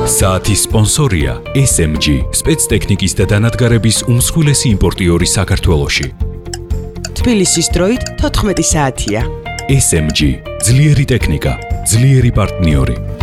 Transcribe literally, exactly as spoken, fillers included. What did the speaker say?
საათის სპონსორია ეს ემ ჯი, სპეცტექნიკის და დანადგარების უმსხვილესი იმპორტიორი საქართველოში. თბილისის დროით თოთხმეტი საათია. ეს ემ ჯი, ძლიერი ტექნიკა, ძლიერი პარტნიორი.